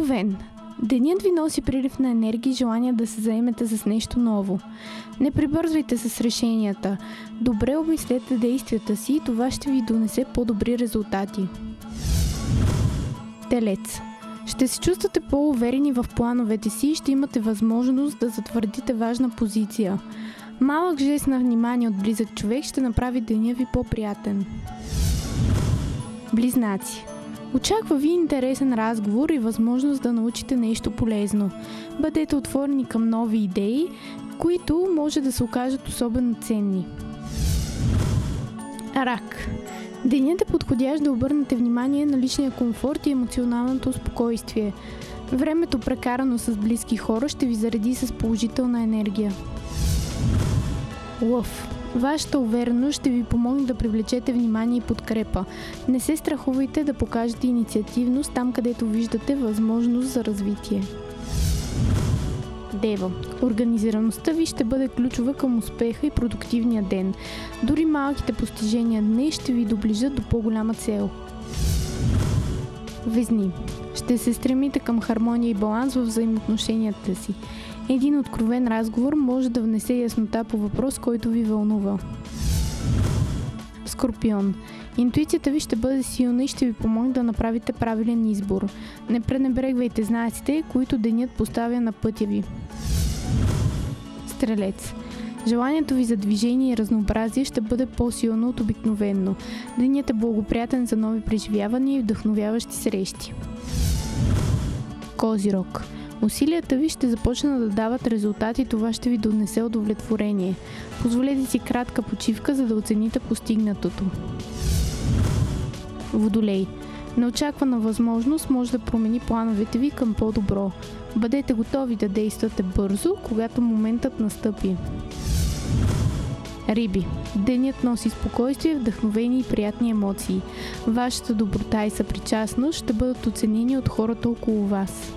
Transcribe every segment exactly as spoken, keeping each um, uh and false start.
Овен. Денят ви носи прилив на енергия и желание да се заемете с нещо ново. Не прибързвайте с решенията. Добре обмислете действията си и това ще ви донесе по-добри резултати. Телец. Ще се чувствате по-уверени в плановете си и ще имате възможност да затвърдите важна позиция. Малък жест на внимание от близък човек ще направи деня ви по-приятен. Близнаци. Очаква ви интересен разговор и възможност да научите нещо полезно. Бъдете отворени към нови идеи, които може да се окажат особено ценни. Рак. Денят е подходящ да обърнете внимание на личния комфорт и емоционалното спокойствие. Времето, прекарано с близки хора, ще ви зареди с положителна енергия. Лъв. Вашата увереност ще ви помогне да привлечете внимание и подкрепа. Не се страхувайте да покажете инициативност там, където виждате възможност за развитие. Дева. Организираността ви ще бъде ключова към успеха и продуктивния ден. Дори малките постижения днес ще ви доближат до по-голяма цел. Везни. Ще се стремите към хармония и баланс в взаимоотношенията си. Един откровен разговор може да внесе яснота по въпрос, който ви вълнува. Скорпион. Интуицията ви ще бъде силна и ще ви помогне да направите правилен избор. Не пренебрегвайте знаците, които денят поставя на пътя ви. Стрелец. Желанието ви за движение и разнообразие ще бъде по-силно от обикновено. Денят е благоприятен за нови преживявания и вдъхновяващи срещи. Козирог. Усилията ви ще започнат да дават резултати и това ще ви донесе удовлетворение. Позволете си кратка почивка, за да оцените постигнатото. Водолей. Неочаквана възможност може да промени плановете ви към по-добро. Бъдете готови да действате бързо, когато моментът настъпи. Риби. Денят носи спокойствие, вдъхновение и приятни емоции. Вашата доброта и съпричастност ще бъдат оценени от хората около вас.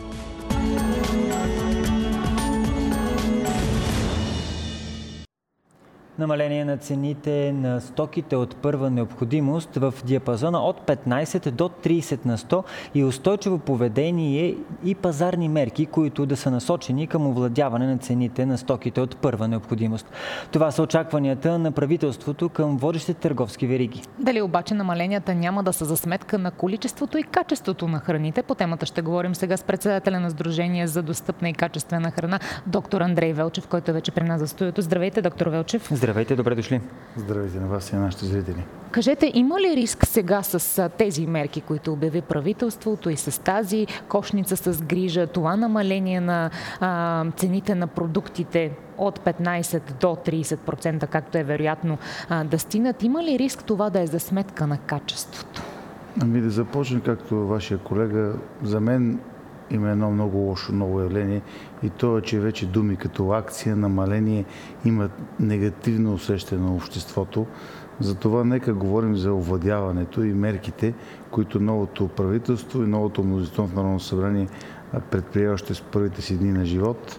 Намаление на цените на стоките от първа необходимост в диапазона от петнайсет до трийсет на сто и устойчиво поведение и пазарни мерки, които да са насочени към овладяване на цените на стоките от първа необходимост. Това са очакванията на правителството към водещите търговски вериги. Дали обаче намаленията няма да са за сметка на количеството и качеството на храните? По темата ще говорим сега с председателя на Сдружение за достъпна и качествена храна, доктор Андрей Велчев, който е вече при нас за студиото. Здравейте, доктор Велчев. Здравейте, добре дошли. Здравейте на вас и на нашите зрители. Кажете, има ли риск сега с тези мерки, които обяви правителството и с тази кошница с грижа, това намаление на а, цените на продуктите от петнайсет до трийсет процента, както е вероятно а, да стигнат? Има ли риск това да е за сметка на качеството? Ами да започнем, както вашия колега, за мен има едно много лошо ново явление и то е, че вече думи като акция, намаление имат негативно усещане на обществото. Затова нека говорим за овладяването и мерките, които новото правителство и новото мнозинство в Народното събрание предприе още с първите си дни на живот.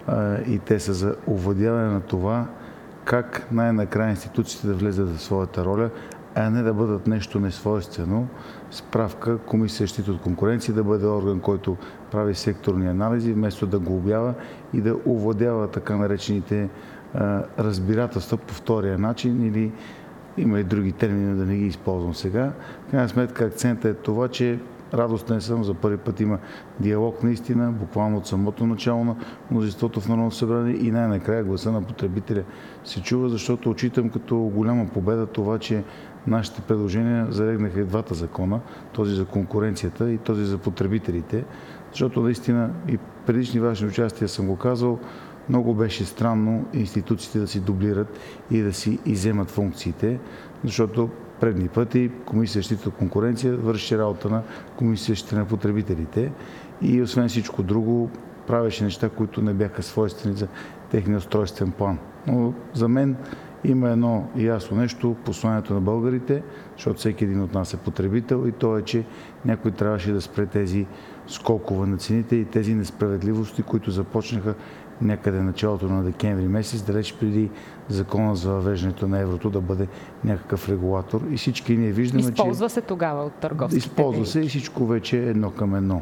И те са за овладяване на това как най-накрая институциите да влезат в своята роля, а не да бъдат нещо несвойствено. Справка, Комисия за защита от конкуренция да бъде орган, който прави секторни анализи, вместо да глобява и да овладява така наречените а, разбирателства по втория начин, или има и други термини, да не ги използвам сега. В крайна сметка акцентът е това, че радостен съм, за първи път има диалог наистина, буквално от самото начало на мнозинството в Народното събрание и най-накрая гласа на потребителя се чува, защото отчитам като голяма победа това, че нашите предложения залегнаха и двата закона, този за конкуренцията и този за потребителите, защото наистина и предишни ваши участия съм го казал, много беше странно институциите да си дублират и да си изземат функциите, защото предни пъти Комисия за защита от конкуренция върши работа на Комисия за защита на потребителите и освен всичко друго правеше неща, които не бяха свойствени за техния устройствен план. Но за мен има едно ясно нещо, посланието на българите, защото всеки един от нас е потребител и то е, че някой трябваше да спре тези скокове на цените и тези несправедливости, които започнаха някъде началото на декември месец, далеч преди закона за въвеждането на еврото да бъде някакъв регулатор. И всички ние виждаме, Използва че... се тогава от търговските Използва се и всичко вече е едно към едно.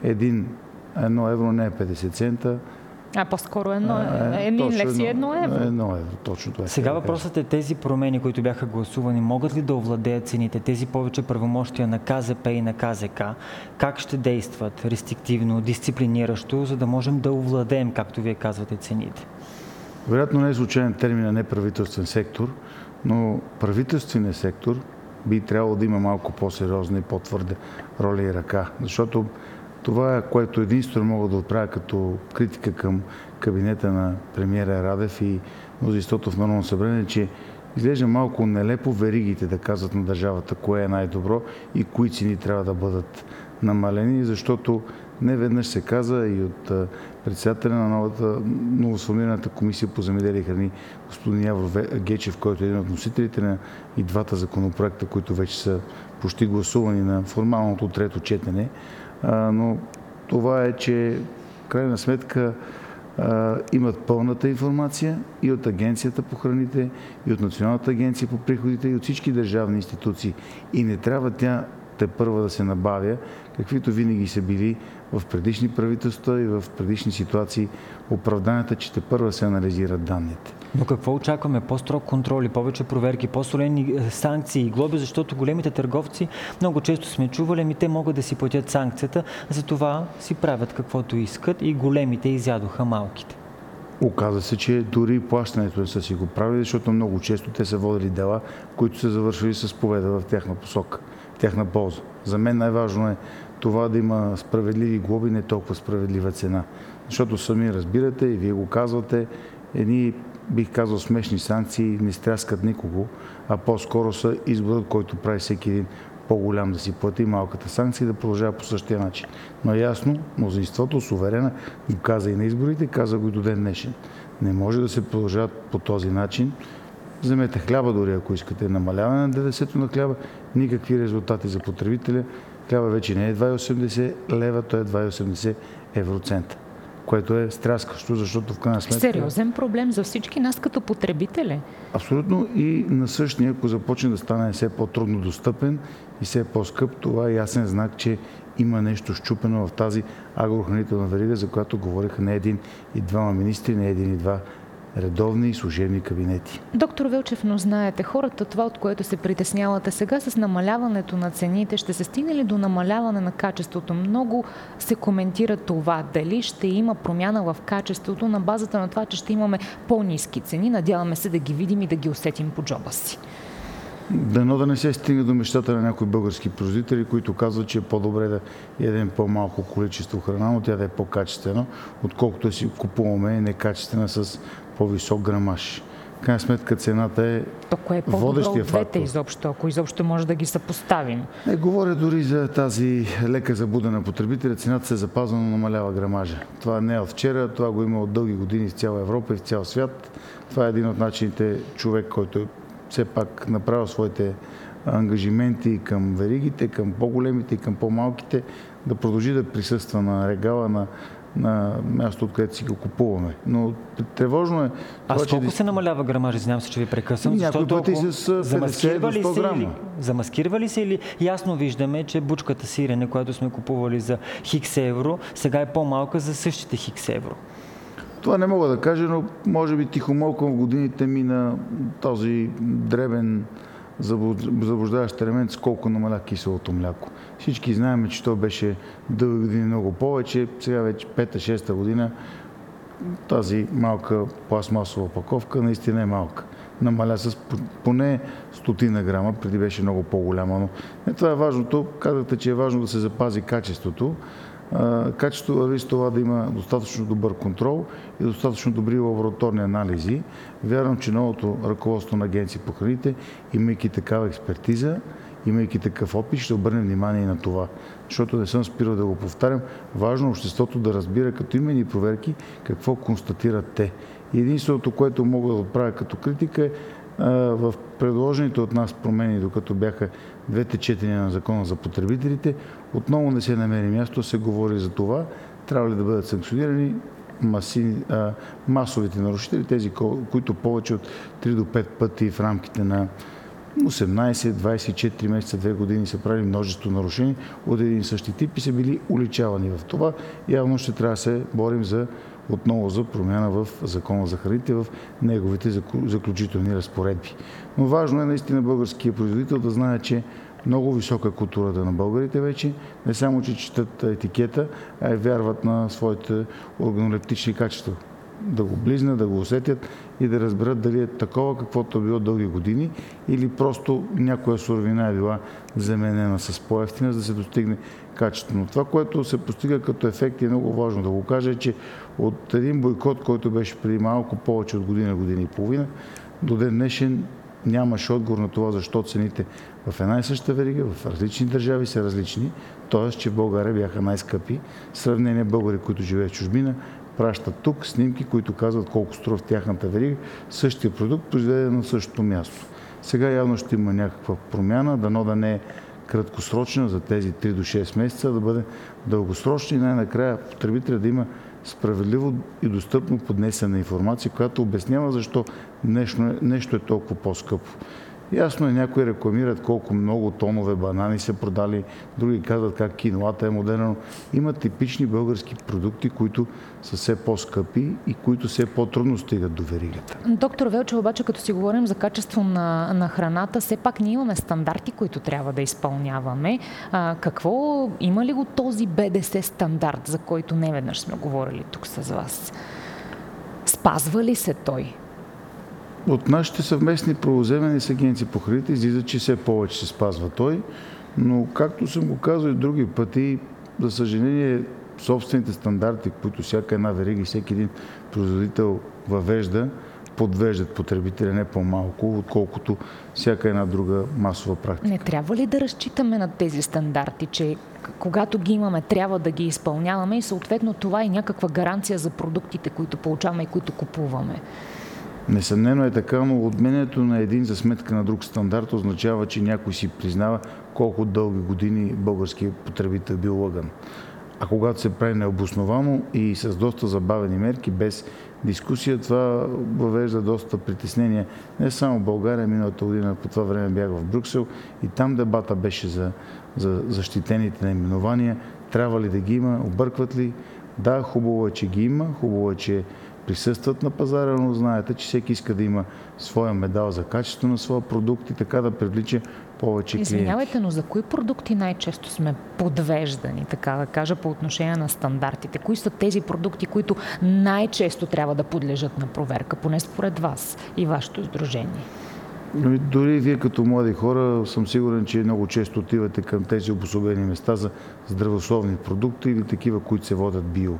един, едно евро не е петдесет цента. А по-скоро едно, един лев си едно евро. Едно евро, точно това. Сега въпросът е тези промени, които бяха гласувани, могат ли да овладеят цените, тези повече правомощия на Ка Зе Пе и на Ка Зе Ка, как ще действат рестриктивно, дисциплиниращо, за да можем да овладеем, както вие казвате, цените? Вероятно не е случайен термин на неправителствен сектор, но правителственият сектор би трябвало да има малко по-сериозна и по-твърда роля и ръка, защото това е, което единствено мога да отправя като критика към кабинета на премиера Радев и мнозинството в Народното събрание, че изглежда малко нелепо веригите да казват на държавата кое е най-добро и кои цени трябва да бъдат намалени, защото не веднъж се каза и от председателя на новата новосформираната комисия по земеделие и храни господин Явор Гечев, който е един от носителите на и двата законопроекта, които вече са почти гласувани на формалното трето четене. Но това е, че в крайна сметка имат пълната информация и от Агенцията по храните, и от Националната агенция по приходите, и от всички държавни институции. И не трябва тя тепърва да се набавя, каквито винаги са били в предишни правителства и в предишни ситуации оправданията, че тепърва се анализират данните. Но какво очакваме? По-строг контрол и повече проверки, по-солени санкции и глоби, защото големите търговци много често сме чували, ми те могат да си платят санкцията, затова си правят каквото искат и големите изядоха малките. Оказва се, че дори плащането не са си го правили, защото много често те са водили дела, които са завършили с победа в тяхна посока, в тяхна полза. За мен най-важно е това да има справедливи глоби, не толкова справедлива цена. Защото сами разбирате и вие го казвате, едни, бих казал, смешни санкции не стряскат никого, а по-скоро са изборът, който прави всеки един по-голям да си плати малката санкция и да продължава по същия начин. Но ясно, мнозинството, суверена, го каза и на изборите, каза го и до ден днешен. Не може да се продължават по този начин. Вземете хляба дори, ако искате намаляване на ДДС-то на хляба, никакви резултати за потребителя. Хляба вече не е два и осемдесет лева, то е два и осемдесет евроцента, което е стряскащо, защото в крайна сметка... Сериозен проблем за всички нас като потребители. Абсолютно, и на същия, ако започне да стане все по-трудно достъпен и все по-скъп, това е ясен знак, че има нещо счупено в тази агрохранителна верига, за която говориха не един и двама министри, не един и два редовни и служебни кабинети. Доктор Велчев, но знаете, хората, това, от което се притеснявате сега с намаляването на цените, ще се стигне ли до намаляване на качеството? Много се коментира това. Дали ще има промяна в качеството на базата на това, че ще имаме по-ниски цени? Надяваме се да ги видим и да ги усетим по джоба си. Дано да не се стигне до мечтата на някои български производители, които казват, че е по-добре да ядем по-малко количество храна, но тя да е по-качествена, отколкото да си купуваме некачествена с по-висок грамаж. В крайна сметка цената е То кое е по-добро от двете изобщо, ако изобщо може да ги съпоставим? Не говоря дори за тази лека забуда на потребителя. Цената се запазва, но намалява грамажа. Това не е от вчера, това го има от дълги години в цяла Европа и в цял свят. Това е един от начините човек, който все пак направил своите ангажименти към веригите, към по-големите и към по-малките, да продължи да присъства на регала на на място, откъдето си го купуваме. Но тревожно е... А с колко се намалява грамажа? Знам се, че ви прекъсвам. Някои пъти с петдесет до сто грама. Замаскирва ли се или ясно виждаме, че бучката сирене, която сме купували за хикс евро, сега е по-малка за същите хикс евро? Това не мога да кажа, но може би тихомълком в годините ми на този дребен заблуждаващ елемент с колко намаля киселото мляко. Всички знаем, че то беше дълги години много повече. Сега вече пета-шеста година тази малка пластмасова опаковка наистина е малка. Намаля с поне стотина грама, преди беше много по-голяма. Но не, това е важното. Казахте, че е важно да се запази качеството. Качеството върви с това да има достатъчно добър контрол и достатъчно добри лабораторни анализи. Вярвам, че новото ръководство на Агенция по храните, имайки такава експертиза, имайки такъв опит, ще обърне внимание и на това. Защото не съм спирал да го повтарям. Важно е обществото да разбира като имени проверки какво констатират те. И единственото, което мога да отправя като критика е в предложените от нас промени, докато бяха двете четения на закона за потребителите, отново не се намери място, се говори за това, трябва ли да бъдат санкционирани маси, а, масовите нарушители, тези, които повече от три до пет пъти в рамките на осемнайсет, двайсет и четири месеца, две години са правили множество нарушения от един и същи тип и са били уличавани в това. Явно ще трябва да се борим за отново за промяна в Закона за храните, в неговите заключителни разпоредби. Но важно е наистина българския производител да знае, че много висока културата на българите вече, не само, че четат етикета, а и вярват на своите органолептични качества. Да го близнат, да го усетят и да разберат дали е такова, каквото е било дълги години, или просто някоя суровина е била заменена с по-евтина, за да се достигне качествено. Това, което се постига като ефект, е много важно да го кажа, че от един бойкот, който беше преди малко повече от година, година и половина, до ден днешен нямаше отговор на това, защо цените в една и съща верига, в различни държави са различни, т.е. че в България бяха най-скъпи. В сравнение българи, които живеят в чужбина, пращат тук снимки, които казват колко струва в тяхната верига същия продукт, произведен на същото място. Сега явно ще има някаква промяна, дано да не е краткосрочна за тези три до шест месеца, да бъде дългосрочна и най-накрая потребителя да има справедливо и достъпно поднесена информация, която обяснява защо нещо, нещо е толкова по-скъпо. Ясно е, някои рекламират колко много тонове банани са продали, други казват как киноата е модерно. Има типични български продукти, които са все по-скъпи и които все по-трудно стигат до веригата. Доктор Велчев, обаче, като си говорим за качество на, на храната, все пак ние имаме стандарти, които трябва да изпълняваме. А, какво, има ли го този Б Д С стандарт, за който неведнъж сме говорили тук с вас? Спазва ли се той? От нашите съвместни правоземени с агенции по храните излиза, че все повече се спазва той, но както съм го казал и други пъти, за съжаление, собствените стандарти, които всяка една верига и всеки един производител въвежда, подвеждат потребителя не по-малко, отколкото всяка една друга масова практика. Не трябва ли да разчитаме на тези стандарти, че когато ги имаме, трябва да ги изпълняваме и съответно това е някаква гаранция за продуктите, които получаваме и които купуваме? Несъмнено е така, но отменянето на един за сметка на друг стандарт означава, че някой си признава колко дълги години българският потребител бил лъган. А когато се прави необосновано и с доста забавени мерки, без дискусия, това въвежда доста притеснения. Не само в България, миналата година по това време бях в Брюксел и там дебата беше за, за защитените наименования. Трябва ли да ги има? Объркват ли? Да, хубаво е, че ги има. Хубаво е, че присъстват на пазара, но знаете, че всеки иска да има своя медал за качество на своя продукт и така да привлича повече клиенти. Извинявайте, но за кои продукти най-често сме подвеждани, така да кажа, по отношение на стандартите? Кои са тези продукти, които най-често трябва да подлежат на проверка, поне според вас и вашето сдружение? Дори вие като млади хора съм сигурен, че много често отивате към тези обособени места за здравословни продукти или такива, които се водят био.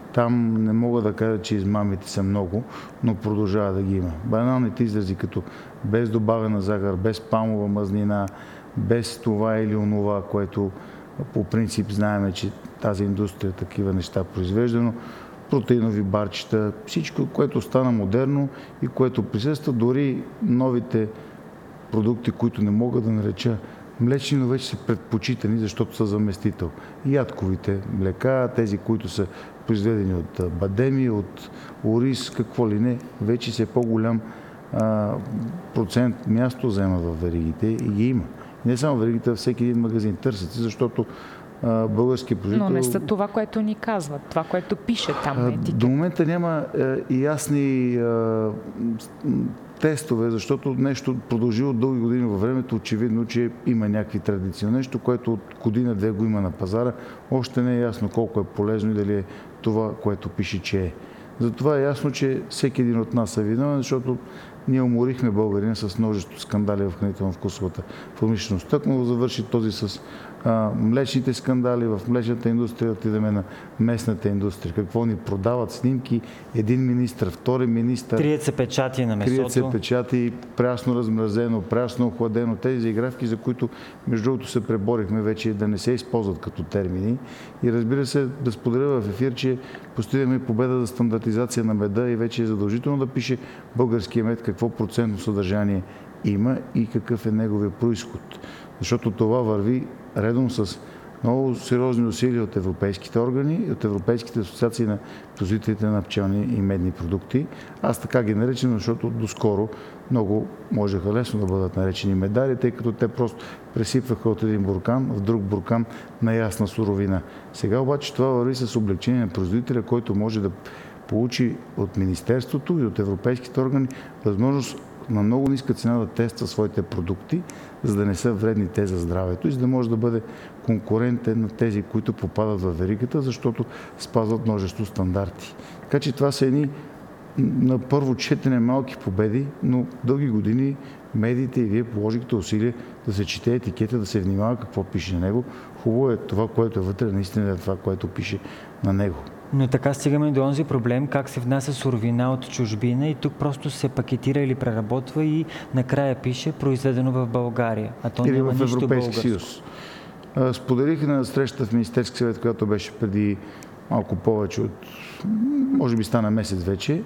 Там не мога да кажа, че измамите са много, но продължава да ги има. Баналните изрази като без добавена захар, без палмова мазнина, без това или онова, което по принцип знаем, че тази индустрия такива неща произвеждано, протеинови барчета, всичко, което стана модерно и което присъства, дори новите продукти, които не мога да нареча млечни, но вече са предпочитани, защото са заместител. Ядковите млека, тези, които са произведени от бадеми, от ориз, какво ли не, вече се по-голям а, процент място взема в веригите и ги има. И не само веригите, във всеки един магазин търсят, защото а, български производител... Но не са това, което ни казват, това, което пише там на етикет. До момента няма а, и ясни а, тестове, защото нещо продължило дълги години във времето, очевидно, че има някакви традиции. Нещо, което от година-две го има на пазара, още не е ясно колко е полезно и дали е това, което пише, че е. Затова е ясно, че всеки един от нас е виновен, защото ние уморихме българина с множество скандали в хранително-вкусовата промишленост. Тъкмо завърши този с а, млечните скандали в млечната индустрия, отидеме на местната индустрия. Какво ни продават снимки, един министър, втори министър. Крият се печати на месото. Крият се печати, прясно размразено, прясно охладено. Тези заигравки, за които между другото се преборихме вече да не се използват като термини. И разбира се, да споделя в ефир, че постигаме победа за стандартизация на меда и вече е задължително да пише българския мед какво процентно съдържание има и какъв е неговия произход. Защото това върви редом с много сериозни усилия от европейските органи и от европейските асоциации на производителите на пчелни и медни продукти. Аз така ги наричам, защото доскоро много можеха лесно да бъдат наречени медали, тъй като те просто пресипваха от един буркан в друг буркан на ясна суровина. Сега обаче това върви с облегчение на производителя, който може да получи от Министерството и от европейските органи възможност на много ниска цена да тества своите продукти, за да не са вредни те за здравето и за да може да бъде конкурентен на тези, които попадат в веригата, защото спазват множество стандарти. Така че това са едни на първо четене малки победи, но дълги години медиите и вие положихте усилия да се чете етикета, да се внимава какво пише на него. Хубаво е това, което е вътре, наистина е това, което пише на него. Но така стигаме до онзи проблем, как се внася суровина от чужбина и тук просто се пакетира или преработва и накрая пише произведено в България, а то или няма в нищо Европейски българско. съюз. Споделих на срещата в Министерски съвет, която беше преди малко повече от, може би стана месец вече,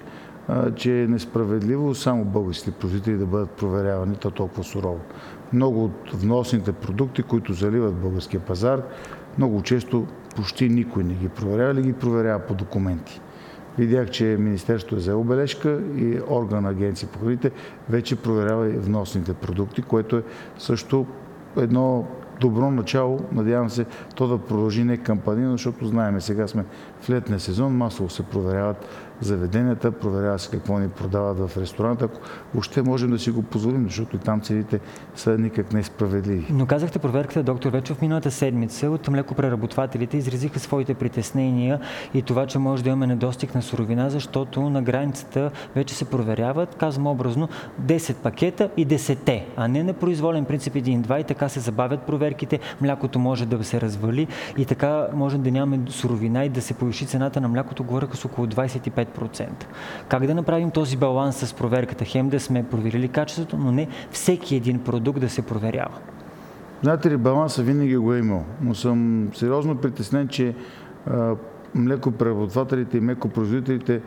че е несправедливо само българските производители да бъдат проверявани то толкова сурово. Много от вносните продукти, които заливат българския пазар, много често почти никой не ги проверява или ги проверява по документи. Видях, че Министерството е взело бележка и орган на Агенция по храните вече проверява и вносните продукти, което е също едно добро начало. Надявам се то да продължи не кампания, защото знаем, сега сме в летния сезон, масово се проверяват заведенията, проверява се какво ни продават в ресторанта, ако въобще можем да си го позволим, защото и там цените са никак несправедливи. Но казахте проверката, доктор Велчев, миналата седмица от млекопреработвателите изразиха своите притеснения и това, че може да имаме недостиг на суровина, защото на границата вече се проверяват, казвам образно, десет пакета и десет, а не на произволен принцип един-два и така се забавят проверките, млякото може да се развали и така може да нямаме суровина и да се повиши цената на млякото, говореха с около двадесет и пет процента. Как да направим този баланс с проверката? Хем да сме проверили качеството, но не всеки един продукт да се проверява. Знаете ли, баланса винаги го е имал, но съм сериозно притеснен, че а, млекопреработвателите и млекопроизводителите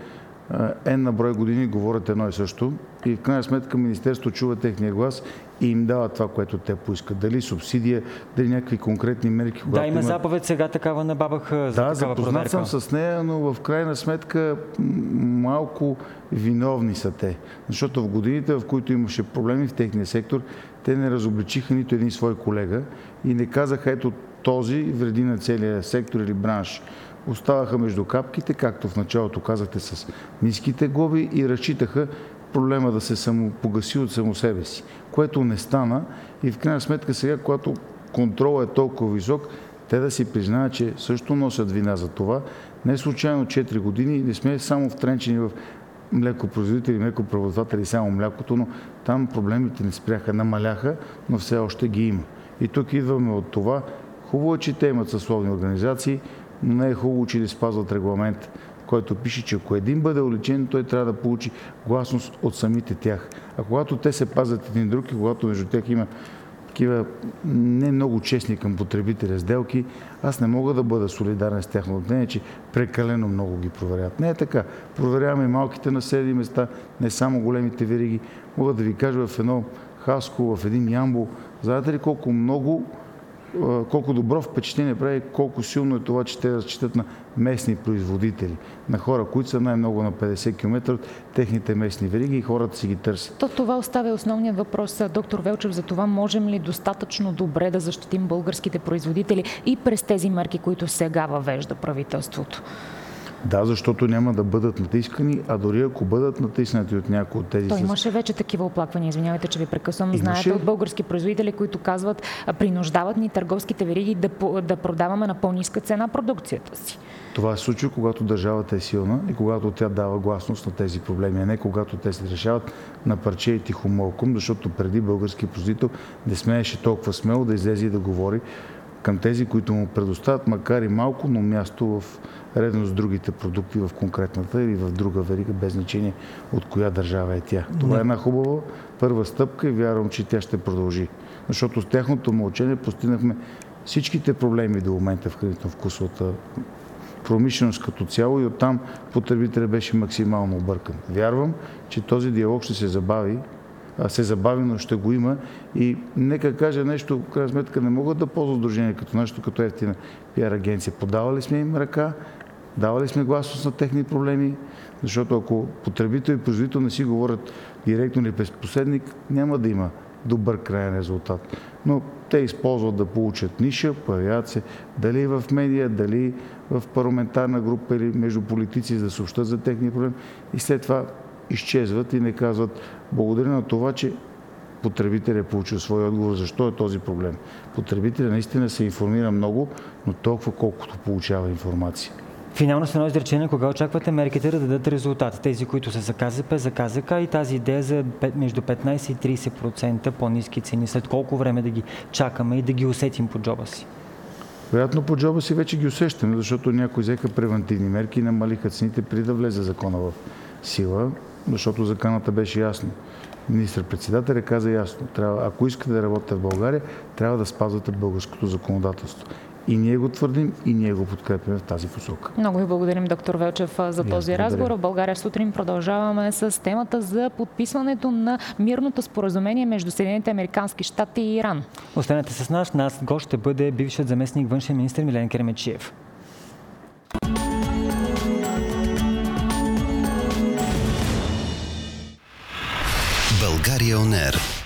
е на брой години говорят едно и също и в крайна сметка Министерството чува техния глас и им дава това, което те поискат. Дали субсидия, дали някакви конкретни мерки. Да, има заповед сега такава на БАБХ за да, такава запознат проверка. съм с нея, но в крайна сметка малко виновни са те. Защото в годините, в които имаше проблеми в техния сектор, те не разобличиха нито един свой колега и не казаха, ето този вреди на целия сектор или бранш. Оставаха между капките, както в началото казахте, с ниските глоби и разчитаха проблема да се самопогаси от само себе си, което не стана и в крайна сметка сега, когато контролът е толкова висок, те да си признаят, че също носят вина за това. Не случайно четири години не сме само втренчени в млекопроизводители, млекопреработватели, само млякото, но там проблемите не спряха, намаляха, но все още ги има. И тук идваме от това. Хубаво е, че те имат съсловни организации, но не е хубаво, че не спазват регламент, който пише, че ако един бъде уличен, той трябва да получи гласност от самите тях. А когато те се пазят един друг и когато между тях има такива не много честни към потребителя сделки, аз не мога да бъда солидарен с тяхното мнение, че прекалено много ги проверяват. Не е така. Проверяваме и малките населени места, не само големите вериги. Мога да ви кажа в едно Хасково, в един Ямбол. Знаете ли колко много колко добро впечатление прави, колко силно е това, че те разчитат на местни производители, на хора, които са най-много на петдесет километра от техните местни вериги и хората си ги търсят. То това оставя основният въпрос, доктор Велчев, за това можем ли достатъчно добре да защитим българските производители и през тези мерки, които сега въвежда правителството? Да, защото няма да бъдат натискани, а дори ако бъдат натиснати от някои от тези... То имаше вече такива оплаквания, извинявайте, че ви прекъсвам. Имаше... Знаете от български производители, които казват, принуждават ни търговските вериги да, да продаваме на по-ниска цена продукцията си. Това се случва, когато държавата е силна и когато тя дава гласност на тези проблеми, а не когато те се решават на парче и тихомолком, защото преди български производител не смееше толкова смело да излезе и да говори към тези, които му предоставят, макар и малко, но място в редно с другите продукти в конкретната или в друга верига, без значение от коя държава е тя. Това е една хубава първа стъпка и вярвам, че тя ще продължи. Защото с тяхното мълчание постигнахме всичките проблеми до момента в хранително-вкусовата промишленост като цяло и оттам потребителят беше максимално объркан. Вярвам, че този диалог ще се забави се забави, но ще го има. И нека кажа нещо, в крайна сметка не могат да ползват сдружение като нещо, като ефтина пиар агенция. Подавали сме им ръка, давали сме гласност на техни проблеми, защото ако потребител и производител не си говорят директно или без посредник, няма да има добър крайен резултат. Но те използват да получат ниша, появяват се дали в медия, дали в парламентарна група или между политици, за да съобщат за техния проблем и след това изчезват и не казват благодаря на това, че потребителят е получил своя отговор, защо е този проблем. Потребителят наистина се информира много, но толкова колкото получава информация. Финално с едно изречение, кога очаквате мерките да дадат резултат? Тези, които са за КЗП, за КЗК и тази идея за между петнайсет и трийсет процента по-ниски цени. След колко време да ги чакаме и да ги усетим по джоба си? Вероятно по джоба си вече ги усещаме, защото някои взеха превентивни мерки и намалиха цените преди да влезе закона в сила, защото законата беше ясно. Министър-председателят каза ясно, трябва, ако искате да работите в България, трябва да спазвате българското законодателство. И ние го твърдим, и ние го подкрепяме в тази посока. Много ви благодарим, доктор Велчев, за този разговор. В България сутрин продължаваме с темата за подписването на мирното споразумение между Съединените американски щати и Иран. Останете с нас. Нас гост ще бъде бившият заместник външен министър Милен Керемечиев. България он ер.